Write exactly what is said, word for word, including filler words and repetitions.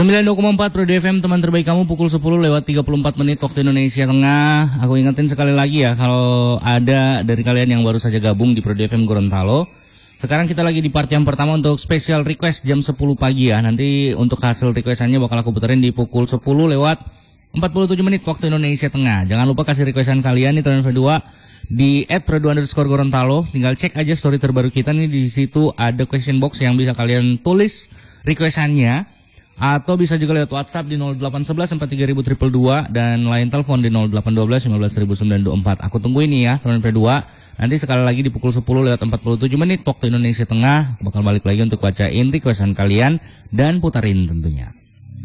sembilan puluh dua koma empat Radio F M, teman terbaik kamu, pukul sepuluh lewat tiga puluh empat menit waktu Indonesia Tengah. Aku ingetin sekali lagi ya, kalau ada dari kalian yang baru saja gabung di Radio F M Gorontalo, sekarang kita lagi di part yang pertama untuk special request jam sepuluh pagi ya. Nanti untuk hasil requestannya bakal aku puterin di pukul sepuluh lewat empat puluh tujuh menit waktu Indonesia Tengah. Jangan lupa kasih requestan kalian di Trend dua di et radio underscore Gorontalo. Tinggal cek aja story terbaru kita nih, di situ ada question box yang bisa kalian tulis requestannya. Atau bisa juga lewat WhatsApp di nol delapan satu satu empat tiga dua dua dua dan lain telepon di nol delapan satu dua lima satu sembilan dua empat. Aku tunggu ini ya, teman dua. Nanti sekali lagi di pukul sepuluh lewat empat puluh tujuh menit waktu Indonesia Tengah, bakal balik lagi untuk bacain requestan kalian dan putarin tentunya.